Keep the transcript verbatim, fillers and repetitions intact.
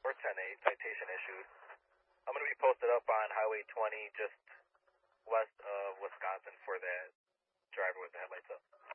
four ten eight, citation issued. I'm going to be posted up on Highway twenty just west of Wisconsin for that driver with the headlights up.